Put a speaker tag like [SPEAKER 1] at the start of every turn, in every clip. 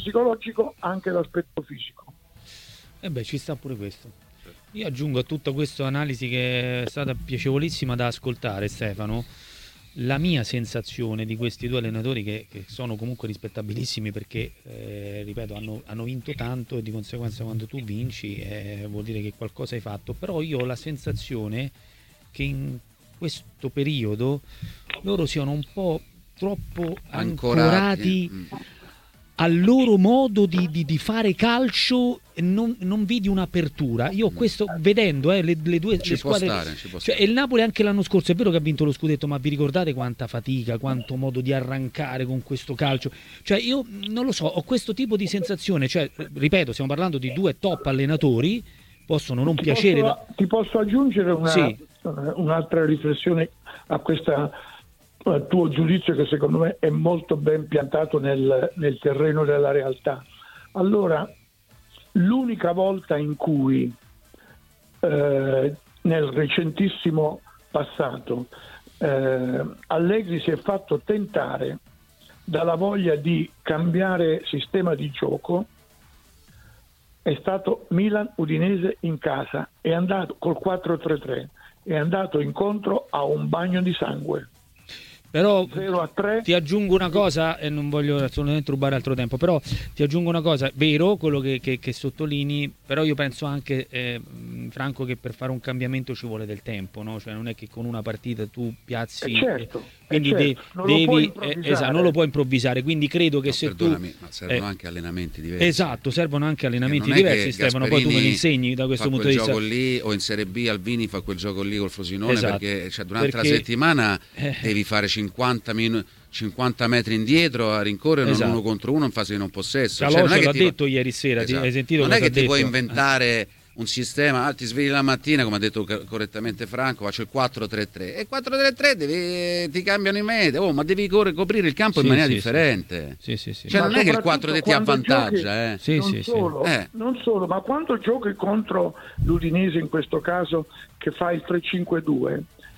[SPEAKER 1] psicologico anche l'aspetto fisico.
[SPEAKER 2] Ci sta pure questo. Io aggiungo a tutta questa analisi, che è stata piacevolissima da ascoltare, Stefano, la mia sensazione di questi due allenatori che sono comunque rispettabilissimi, perché ripeto, hanno vinto tanto, e di conseguenza quando tu vinci vuol dire che qualcosa hai fatto. Però io ho la sensazione che in questo periodo loro siano un po' troppo ancorati al loro modo di fare calcio, e non vedi un'apertura. Io questo, vedendo le due le squadre, cioè, il Napoli anche l'anno scorso è vero che ha vinto lo scudetto, ma vi ricordate quanta fatica, quanto modo di arrancare con questo calcio? Cioè io non lo so, ho questo tipo di sensazione, cioè ripeto, stiamo parlando di due top allenatori, possono non piacere.
[SPEAKER 1] Ti posso aggiungere un'altra riflessione a questa tuo giudizio, che secondo me è molto ben piantato nel terreno della realtà. Allora, l'unica volta in cui nel recentissimo passato Allegri si è fatto tentare dalla voglia di cambiare sistema di gioco è stato Milan-Udinese in casa, è andato col 4-3-3, è andato incontro a un bagno di sangue.
[SPEAKER 2] Però
[SPEAKER 1] 0-3.
[SPEAKER 2] ti aggiungo una cosa, e non voglio assolutamente rubare altro tempo, però ti aggiungo una cosa, vero quello che sottolinei, però io penso anche, Franco, che per fare un cambiamento ci vuole del tempo, no? Cioè non è che con una partita tu piazzi, quindi non lo puoi improvvisare, quindi credo che
[SPEAKER 3] ma servono anche allenamenti diversi.
[SPEAKER 2] Esatto, servono anche allenamenti diversi, Stefano, poi tu me li insegni da questo punto di vista.
[SPEAKER 3] Quel gioco lì, o in Serie B Albini fa quel gioco lì col Frosinone, perché durante la settimana devi fare 50 metri indietro a rincorrere uno contro uno in fase di non possesso.
[SPEAKER 2] Calò l'ha detto ieri sera, hai sentito?
[SPEAKER 3] Non è che ti puoi inventare un sistema, ti svegli la mattina, come ha detto correttamente Franco, faccio il 4-3-3 e 4-3-3 ti cambiano i metri, ma devi coprire il campo in maniera differente. Cioè non è che il 4-3 ti avvantaggia.
[SPEAKER 1] Non solo, ma quando giochi contro l'Udinese, in questo caso, che fa il 3-5-2,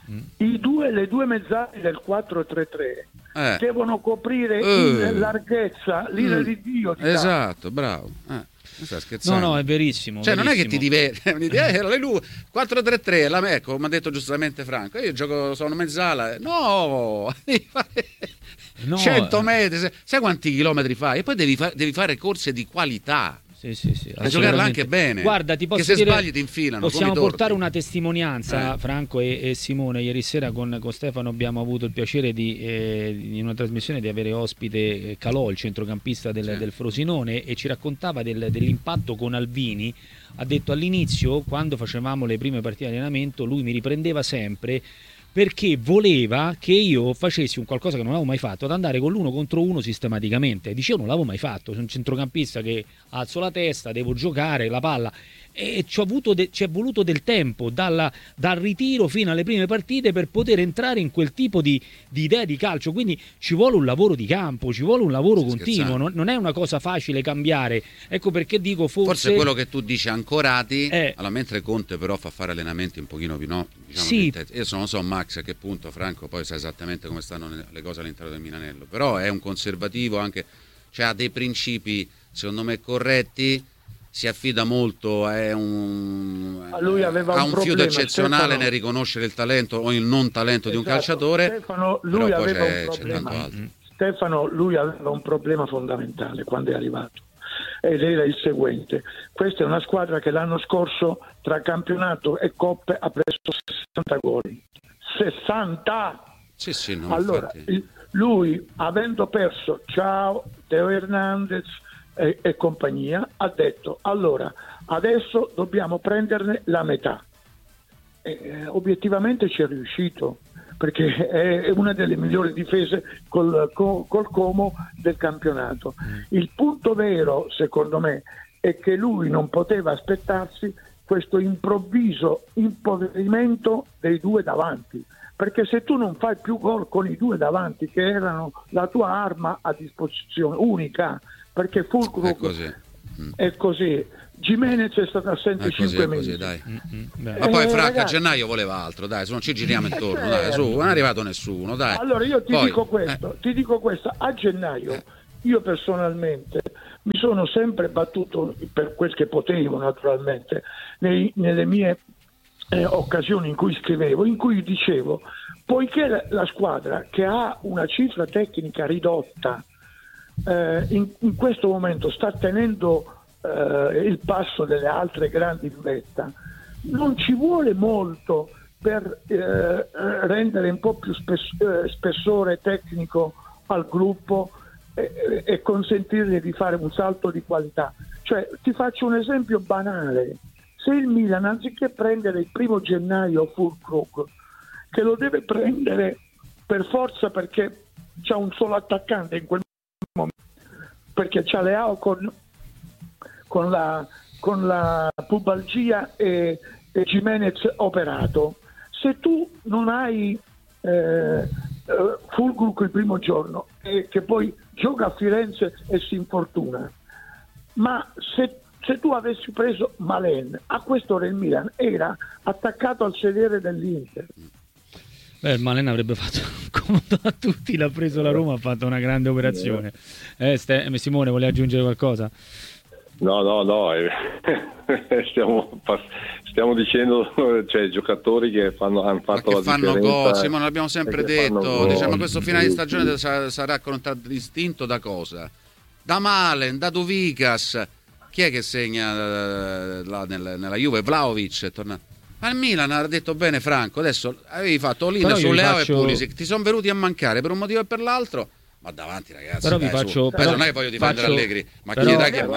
[SPEAKER 1] le due mezzali del 4-3-3 devono coprire in larghezza l'ira di Dio.
[SPEAKER 3] Esatto, bravo. Sta scherzando.
[SPEAKER 2] No, è verissimo.
[SPEAKER 3] Cioè
[SPEAKER 2] verissimo.
[SPEAKER 3] Non è che ti diverti, era le 4-3-3, ecco, come ha detto giustamente Franco, io gioco, sono mezzala, devi fare 100 metri, sai quanti chilometri fai? E poi devi fare corse di qualità. A giocarla anche bene.
[SPEAKER 2] Guarda, ti posso
[SPEAKER 3] che se
[SPEAKER 2] dire,
[SPEAKER 3] sbagli ti infilano.
[SPEAKER 2] possiamo portare una testimonianza, Franco e Simone. Ieri sera con Stefano abbiamo avuto il piacere in una trasmissione di avere ospite Calò, il centrocampista del Frosinone, e ci raccontava dell'impatto con Albini. Ha detto all'inizio, quando facevamo le prime partite di allenamento, lui mi riprendeva sempre perché voleva che io facessi un qualcosa che non avevo mai fatto, ad andare con l'uno contro uno sistematicamente. Dicevo, non l'avevo mai fatto, sono un centrocampista che alzo la testa, devo giocare la palla, e ci è voluto del tempo dal ritiro fino alle prime partite per poter entrare in quel tipo di idea di calcio. Quindi ci vuole un lavoro di campo, ci vuole un lavoro continuo, non è una cosa facile cambiare. Ecco perché dico forse
[SPEAKER 3] quello che tu dici ancorati, allora, mentre Conte però fa fare allenamenti un pochino più, no? Io non so Max a che punto, Franco poi sa esattamente come stanno le cose all'interno del Milanello, però è un conservativo anche, cioè ha dei principi secondo me corretti, si affida molto, ha un fiuto eccezionale, Stefano, nel riconoscere il talento o il non talento di un calciatore.
[SPEAKER 1] Stefano, lui aveva un problema. Stefano, lui aveva un problema fondamentale quando è arrivato, ed era il seguente: questa è una squadra che l'anno scorso tra campionato e coppe ha preso 60 gol. 60! Allora, lui, avendo perso Teo Hernandez e compagnia, ha detto: allora adesso dobbiamo prenderne la metà. Obiettivamente ci è riuscito, perché è una delle migliori difese col Como del campionato. Il punto vero, secondo me, è che lui non poteva aspettarsi questo improvviso impoverimento dei due davanti, perché se tu non fai più gol con i due davanti, che erano la tua arma a disposizione unica, perché Fulcro è così, Gimenez è stato assente 5 mesi.
[SPEAKER 3] Dai. Ma poi Franca a gennaio voleva altro, dai, se non ci giriamo intorno, dai, su, non è arrivato nessuno, dai.
[SPEAKER 1] Allora io ti dico questo, a gennaio io personalmente mi sono sempre battuto per quel che potevo, naturalmente, nelle mie occasioni in cui scrivevo, in cui dicevo, poiché la squadra che ha una cifra tecnica ridotta in questo momento sta tenendo il passo delle altre grandi in vetta, non ci vuole molto per rendere un po' più spessore tecnico al gruppo e consentirgli di fare un salto di qualità. Cioè, ti faccio un esempio banale: se il Milan, anziché prendere il 1° gennaio Füllkrug, che lo deve prendere per forza perché c'ha un solo attaccante in quel momento, perché c'ha Leao con la pubalgia e Gimenez operato, se tu non hai Füllkrug il primo giorno e che poi gioca a Firenze e si infortuna, ma se tu avessi preso Malen, a quest'ora il Milan era attaccato al sedere dell'Inter.
[SPEAKER 2] Il Malen avrebbe fatto comodo a tutti, l'ha preso la Roma, ha fatto una grande operazione. Simone, vuole aggiungere qualcosa?
[SPEAKER 4] No, stiamo dicendo, cioè, giocatori che hanno fatto la differenza.
[SPEAKER 3] Gol, Simone, l'abbiamo sempre detto, diciamo, questo finale di stagione sarà contraddistinto da cosa? Da Malen, da Duvikas. Chi è che segna nella Juve? Vlahovic è tornato. Ma il Milan ha detto bene Franco, adesso avevi fatto Olina su Leao e Pulisic, ti sono venuti a mancare per un motivo e per l'altro. Ma davanti, ragazzi,
[SPEAKER 2] però non
[SPEAKER 3] è che voglio difendere Allegri, ma il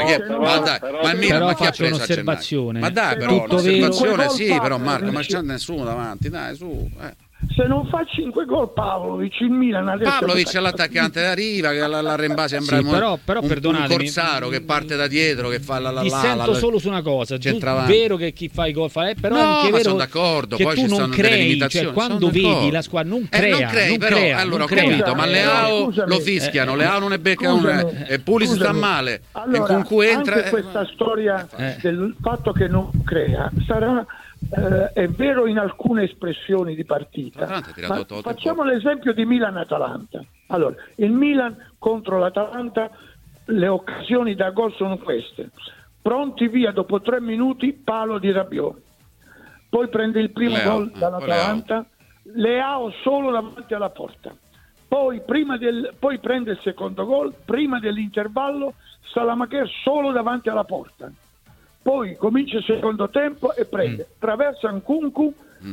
[SPEAKER 3] Milan, ma chi ha preso
[SPEAKER 2] un'osservazione?
[SPEAKER 3] Ma dai, però un'osservazione sì, però Marco, ma c'è nessuno davanti, dai, su.
[SPEAKER 1] Se non fa 5 gol Pavlovic, il Milan adesso...
[SPEAKER 3] Pavlovic è l'attaccante da riva, che la Remba sembra
[SPEAKER 2] però
[SPEAKER 3] un Corsaro che parte da dietro, che fa
[SPEAKER 2] Ti sento solo su una cosa, è vero che chi fa i gol fa, però è anche vero,
[SPEAKER 3] sono d'accordo,
[SPEAKER 2] che
[SPEAKER 3] poi
[SPEAKER 2] tu
[SPEAKER 3] ci
[SPEAKER 2] non
[SPEAKER 3] stanno
[SPEAKER 2] crei,
[SPEAKER 3] delle limitazioni.
[SPEAKER 2] Cioè quando vedi la squadra non crea,
[SPEAKER 3] allora ho capito, ma Leao lo fischiano, Leao non è becca, e Pulisic sta male,
[SPEAKER 1] allora,
[SPEAKER 3] e con cui entra...
[SPEAKER 1] Anche questa storia del fatto che non crea sarà... è vero in alcune espressioni di partita, ma facciamo l'esempio di Milan-Atalanta. Allora, il Milan contro l'Atalanta, le occasioni da gol sono queste: pronti via dopo 3 minuti, palo di Rabiot, poi prende il primo gol dall'Atalanta, Leao solo davanti alla porta, poi prende il secondo gol prima dell'intervallo, Salamaker solo davanti alla porta. Poi comincia il secondo tempo e prende, traversa Nkunku,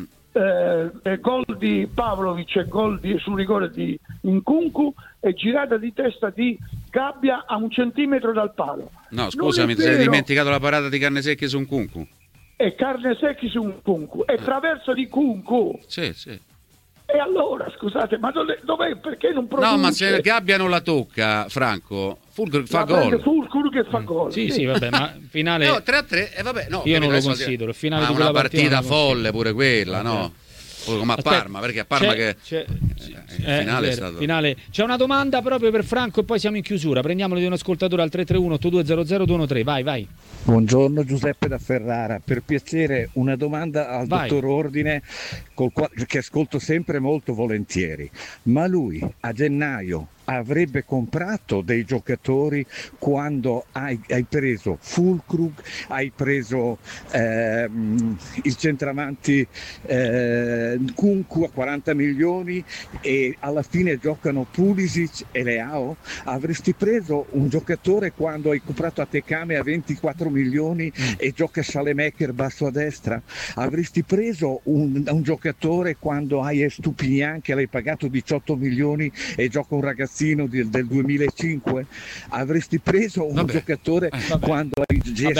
[SPEAKER 1] gol di Pavlovic e gol sul rigore di Nkunku e girata di testa di Gabbia a 1 centimetro dal palo.
[SPEAKER 3] No, scusami, ti sei dimenticato la parata di Carnesecchi su Nkunku.
[SPEAKER 1] E Carnesecchi su Nkunku e traverso di Nkunku.
[SPEAKER 3] Sì.
[SPEAKER 1] E allora, scusate, ma dov'è? Perché non produce?
[SPEAKER 3] No, ma se Gabbia non la tocca, Franco, Füllkrug fa gol.
[SPEAKER 1] Füllkrug che fa gol.
[SPEAKER 2] Sì, vabbè, ma finale...
[SPEAKER 3] No, 3-3, vabbè, no.
[SPEAKER 2] Io non lo considero. Il finale di
[SPEAKER 3] una
[SPEAKER 2] quella
[SPEAKER 3] partita folle pure quella, no? Come a Parma, perché a Parma il finale è stato...
[SPEAKER 2] C'è una domanda proprio per Franco e poi siamo in chiusura. Prendiamolo di un ascoltatore al 331-8200-213. Vai.
[SPEAKER 5] Buongiorno, Giuseppe da Ferrara. Per piacere una domanda al dottor Ordine, che ascolto sempre molto volentieri. Ma lui a gennaio avrebbe comprato dei giocatori quando hai preso Füllkrug, hai preso il centravanti Nkunku a 40 milioni e alla fine giocano Pulisic e Leao? Avresti preso un giocatore quando hai comprato Atekame a 24 milioni e gioca Salemaker basso a destra? Avresti preso un giocatore quando hai Estupinian che l'hai pagato 18 milioni e gioca un ragazzino del 2005? Avresti preso un giocatore quando hai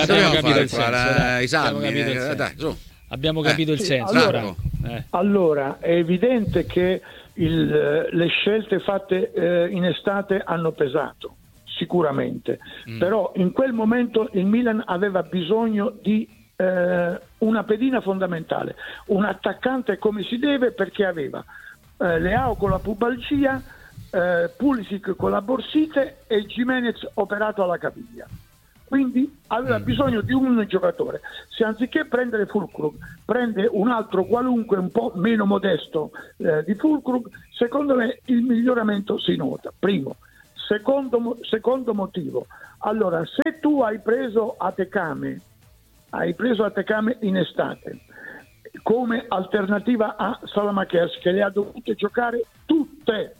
[SPEAKER 2] abbiamo capito il senso.
[SPEAKER 1] Allora è evidente che le scelte fatte in estate hanno pesato sicuramente, però in quel momento il Milan aveva bisogno di una pedina fondamentale, un attaccante come si deve, perché aveva Leao con la pubalgia, Pulisic con la borsite e Gimenez operato alla caviglia, quindi aveva bisogno di un giocatore. Se anziché prendere Füllkrug prende un altro qualunque un po' meno modesto di Füllkrug, secondo me il miglioramento si nota. Primo. Secondo motivo. Allora, se tu hai preso Atecame in estate come alternativa a Salamakers, che le ha dovute giocare tutte,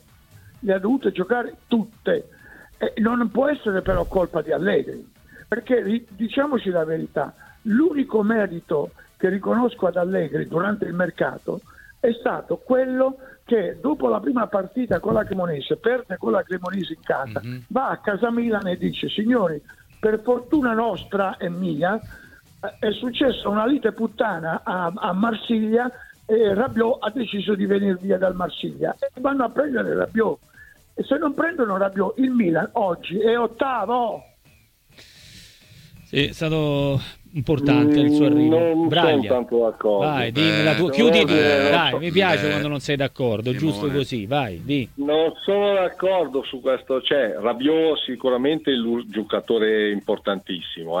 [SPEAKER 1] non può essere però colpa di Allegri, perché diciamoci la verità, l'unico merito che riconosco ad Allegri durante il mercato è stato quello che dopo la prima partita con la Cremonese, perde con la Cremonese in casa, va a casa Milan e dice: signori, per fortuna nostra e mia è successa una lite puttana a Marsiglia e Rabiot ha deciso di venire via dal Marsiglia e vanno a prendere Rabiot, e se non prendono Rabiot il Milan oggi è ottavo.
[SPEAKER 2] Sì, è stato importante il suo arrivo.
[SPEAKER 4] Non sono tanto d'accordo.
[SPEAKER 2] Vai, dimmi la tua. Chiudi, dai, mi piace quando non sei d'accordo,
[SPEAKER 3] Simone.
[SPEAKER 2] Giusto così, vai, di.
[SPEAKER 4] Non sono d'accordo su questo. Rabiot sicuramente è il giocatore importantissimo,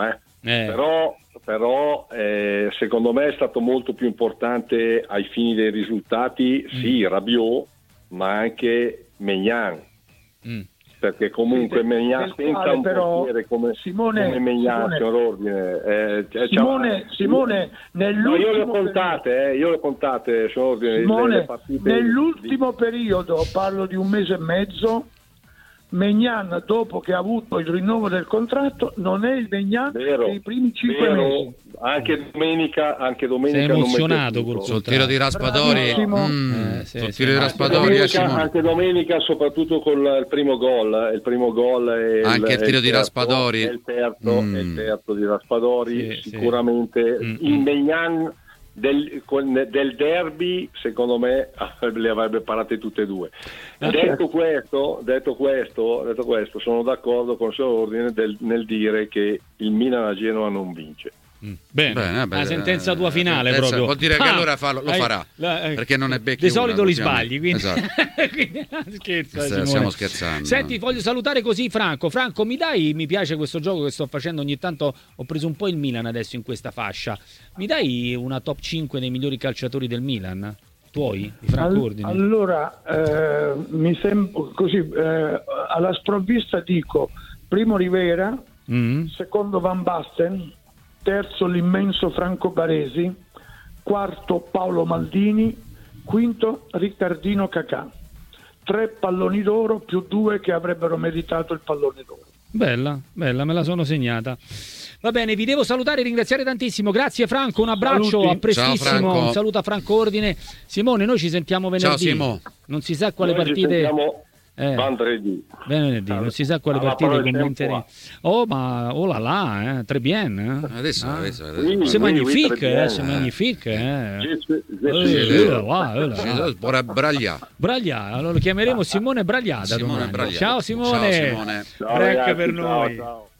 [SPEAKER 4] però secondo me è stato molto più importante ai fini dei risultati, sì, Rabiot, ma anche Maignan. Perché comunque Maignan senza un portiere come Maignan c'è un ordine.
[SPEAKER 1] Simone, nell'ultimo
[SPEAKER 4] io le contate c'è un ordine.
[SPEAKER 1] Simone, nell'ultimo periodo, parlo di un mese e mezzo, Maignan, dopo che ha avuto il rinnovo del contratto, non è il Maignan dei primi 5 mesi.
[SPEAKER 4] Anche domenica
[SPEAKER 2] sei emozionato col
[SPEAKER 3] tiro di Raspadori.
[SPEAKER 4] Anche domenica, soprattutto con il primo gol
[SPEAKER 3] anche il tiro di Raspadori,
[SPEAKER 4] il terzo di Raspadori, sicuramente il Maignan del derby secondo me le avrebbe parate tutte e due. Detto questo, sono d'accordo con il suo ordine nel dire che il Milan a Genova non vince.
[SPEAKER 2] Bene, la sentenza tua finale proprio.
[SPEAKER 3] Vuol dire che allora lo farà, perché non è becchi.
[SPEAKER 2] Di solito li sbagli, quindi,
[SPEAKER 3] esatto.
[SPEAKER 2] quindi scherza,
[SPEAKER 3] stiamo scherzando.
[SPEAKER 2] Senti, voglio salutare così Franco, mi piace questo gioco che sto facendo ogni tanto, ho preso un po' il Milan adesso in questa fascia, mi dai una top 5 dei migliori calciatori del Milan? Tuoi, di Franco Ordine?
[SPEAKER 1] Allora, mi sembra così, alla sprovvista dico primo Rivera, secondo Van Basten, terzo l'immenso Franco Baresi, quarto Paolo Maldini, quinto Riccardino Cacà. 3 palloni d'oro più 2 che avrebbero meritato il pallone d'oro.
[SPEAKER 2] Bella, me la sono segnata. Va bene, vi devo salutare e ringraziare tantissimo. Grazie Franco, un abbraccio. Saluti. A prestissimo. Un saluto a Franco Ordine. Simone, noi ci sentiamo venerdì.
[SPEAKER 3] Ciao Simo.
[SPEAKER 2] Non si sa quale partite.
[SPEAKER 4] Venerdì,
[SPEAKER 2] non si sa quale partite commenteremo. Très bien.
[SPEAKER 3] Adesso.
[SPEAKER 2] C'est magnifique, c'est magnifique. Braglia, allora lo chiameremo Simone Bragliata.
[SPEAKER 3] Simone Bragliata.
[SPEAKER 2] Ciao Simone.
[SPEAKER 4] Ciao,
[SPEAKER 2] Break
[SPEAKER 4] ragazzi,
[SPEAKER 2] per noi.
[SPEAKER 4] Ciao.